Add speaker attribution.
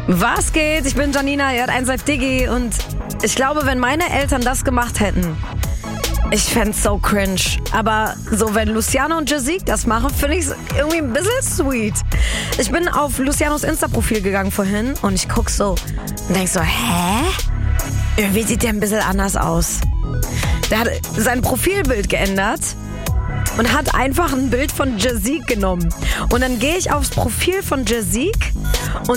Speaker 1: Was geht? Ich bin Janina, ihr hört 1 Live Diggi und ich glaube, wenn meine Eltern das gemacht hätten, ich fänd's so cringe. Aber so, wenn Luciano und Jazik das machen, finde ich's irgendwie ein bisschen sweet. Ich bin auf Lucianos Insta-Profil gegangen vorhin und ich guck so und denk so, hä? Irgendwie sieht der ein bisschen anders aus. Der hat sein Profilbild geändert und hat einfach ein Bild von Jazik genommen. Und dann gehe ich aufs Profil von Jazik und